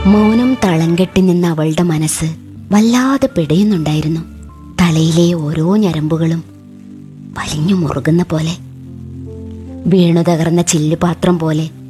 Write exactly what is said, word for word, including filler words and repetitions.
മൗനം തളം കെട്ടി നിന്ന അവളുടെ മനസ്സ് വല്ലാതെ പിടയുന്നുണ്ടായിരുന്നു. തലയിലെ ഓരോ ഞരമ്പുകളും വലിഞ്ഞു മുറുകുന്ന പോലെ, വീണു തകർന്ന ചില്ലുപാത്രം പോലെ